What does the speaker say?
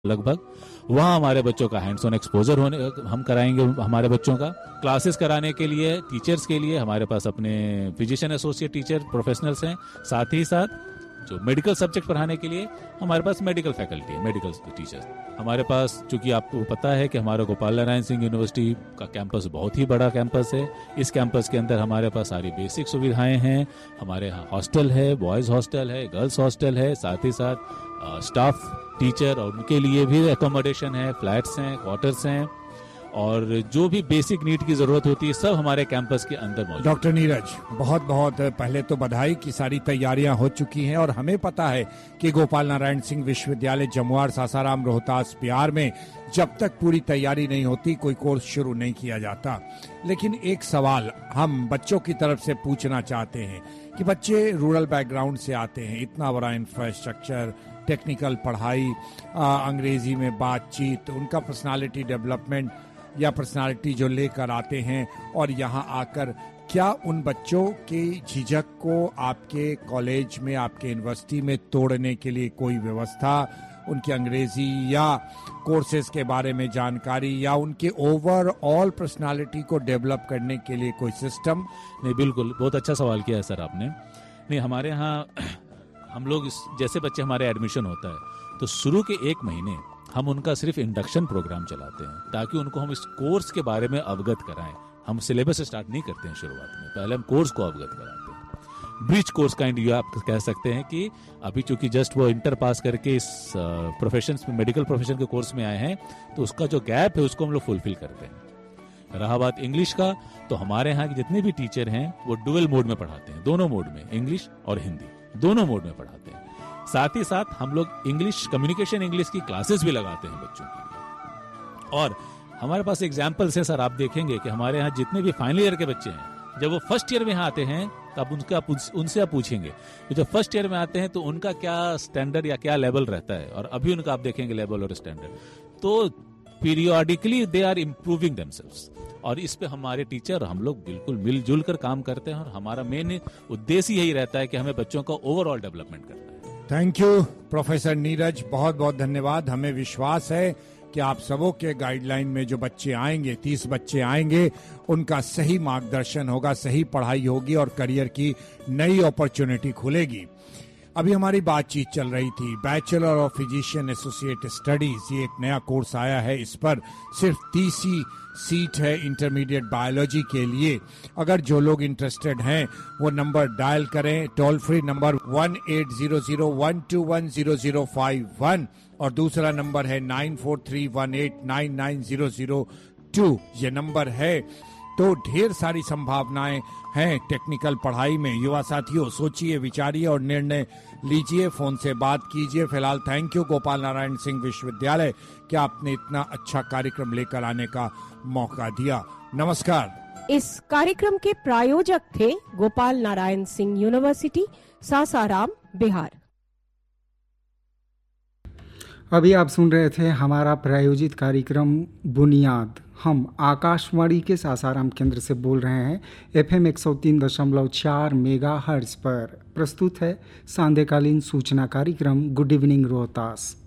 लगभग। वहाँ हमारे बच्चों का हैंड्स ऑन एक्सपोजर होने हम कराएंगे। हमारे बच्चों का क्लासेस कराने के लिए टीचर्स के लिए हमारे पास अपने फिजिशियन एसोसिएट टीचर प्रोफेशनल्स हैं। साथ ही साथ जो मेडिकल सब्जेक्ट पढ़ाने के लिए हमारे पास मेडिकल फैकल्टी है, मेडिकल टीचर्स हमारे पास। चूंकि आपको पता है कि हमारा गोपाल नारायण सिंह यूनिवर्सिटी का कैंपस बहुत ही बड़ा कैंपस है। इस कैंपस के अंदर हमारे पास सारी बेसिक सुविधाएं हैं। हमारे यहाँ हॉस्टल है, बॉयज़ हॉस्टल है, गर्ल्स हॉस्टल है, साथ ही साथ स्टाफ टीचर और उनके लिए भी एकोमोडेशन है, फ्लैट्स हैं, क्वार्टर्स हैं, और जो भी बेसिक नीड की जरूरत होती है सब हमारे कैंपस के अंदर मौजूद। डॉक्टर नीरज, बहुत बहुत पहले तो बधाई कि सारी तैयारियां हो चुकी हैं, और हमें पता है कि गोपाल नारायण सिंह विश्वविद्यालय जमुआर, सासाराम, रोहतास, बिहार में जब तक पूरी तैयारी नहीं होती कोई कोर्स शुरू नहीं किया जाता। लेकिन एक सवाल हम बच्चों की तरफ से पूछना चाहते हैं कि बच्चे रूरल बैकग्राउंड से आते हैं, इतना बड़ा इंफ्रास्ट्रक्चर, टेक्निकल पढ़ाई, अंग्रेजी में बातचीत, उनका पर्सनालिटी डेवलपमेंट या पर्सनालिटी जो लेकर आते हैं, और यहाँ आकर क्या उन बच्चों के झिझक को आपके कॉलेज में, आपके यूनिवर्सिटी में तोड़ने के लिए कोई व्यवस्था, उनकी अंग्रेजी या कोर्सेज के बारे में जानकारी, या उनके ओवरऑल पर्सनालिटी को डेवलप करने के लिए कोई सिस्टम? नहीं, बिल्कुल बहुत अच्छा सवाल किया है सर आपने। नहीं, हमारे यहाँ हम लोग जैसे बच्चे हमारे एडमिशन होता है तो शुरू के 1 महीने हम उनका सिर्फ इंडक्शन प्रोग्राम चलाते हैं ताकि उनको हम इस कोर्स के बारे में अवगत कराएं। हम सिलेबस स्टार्ट नहीं करते हैं शुरुआत में, पहले हम कोर्स को अवगत कराते हैं। ब्रिज कोर्स काइंड ये आप कह सकते हैं कि अभी चूंकि जस्ट वो इंटर पास करके इस प्रोफेशन में, मेडिकल प्रोफेशन के कोर्स में आए हैं, तो उसका जो गैप है उसको हम लोग फुलफिल करते हैं। रहा बात इंग्लिश का, तो हमारे यहाँ के जितने भी टीचर हैं वो डुअल मोड में पढ़ाते हैं, दोनों मोड में, इंग्लिश और हिंदी दोनों मोड में पढ़ाते हैं। साथ ही साथ हम लोग इंग्लिश कम्युनिकेशन इंग्लिश की क्लासेस भी लगाते हैं बच्चों के लिए। और हमारे पास एग्जाम्पल्स है सर, आप देखेंगे कि हमारे यहाँ जितने भी फाइनल ईयर के बच्चे हैं, जब वो फर्स्ट ईयर में यहाँ आते हैं तब उनसे आप पूछेंगे कि जब फर्स्ट ईयर में आते हैं तो उनका क्या स्टैंडर्ड या क्या लेवल रहता है, और अभी उनका आप देखेंगे लेवल और स्टैंडर्ड, तो periodically they are improving themselves. और इस पे हमारे टीचर हम लोग बिल्कुल मिलजुल कर काम करते हैं, और हमारा मेन उद्देश्य यही रहता है कि हमें बच्चों का ओवरऑल डेवलपमेंट करना है। थैंक यू प्रोफेसर नीरज, बहुत बहुत धन्यवाद। हमें विश्वास है कि आप सबों के गाइडलाइन में जो बच्चे आएंगे, 30 बच्चे आएंगे, उनका सही मार्गदर्शन होगा, सही पढ़ाई होगी और करियर की नई अपॉर्चुनिटी खुलेगी। अभी हमारी बातचीत चल रही थी bachelor of physician associate studies, ये एक नया कोर्स आया है। इस पर सिर्फ 30 ही सीट है इंटरमीडिएट बायोलॉजी के लिए। अगर जो लोग इंटरेस्टेड हैं वो नंबर डायल करें, टोल फ्री नंबर 180012100051, और दूसरा नंबर है 9431899002। ये नंबर है। तो ढेर सारी संभावनाएं हैं टेक्निकल पढ़ाई में। युवा साथियों, सोचिए, विचारिए और निर्णय लीजिए, फोन से बात कीजिए। फिलहाल थैंक यू गोपाल नारायण सिंह विश्वविद्यालय कि आपने इतना अच्छा कार्यक्रम लेकर आने का मौका दिया। नमस्कार। इस कार्यक्रम के प्रायोजक थे गोपाल नारायण सिंह यूनिवर्सिटी, सासाराम, बिहार। अभी आप सुन रहे थे हमारा प्रायोजित कार्यक्रम बुनियाद। हम आकाशवाणी के सासाराम केंद्र से बोल रहे हैं, FM 103.4 मेगाहर्ट्ज पर। प्रस्तुत है सांध्यकालीन सूचना कार्यक्रम गुड इवनिंग रोहतास।